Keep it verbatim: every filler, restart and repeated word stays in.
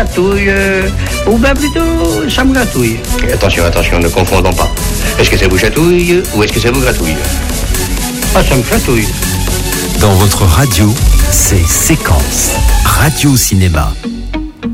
Gratouille, euh, ou bien plutôt, ça me gratouille. Attention, attention, ne confondons pas. Est-ce que ça vous chatouille ou est-ce que ça vous gratouille? Ah, ça me gratouille. Dans votre radio, c'est Séquence Radio Cinéma.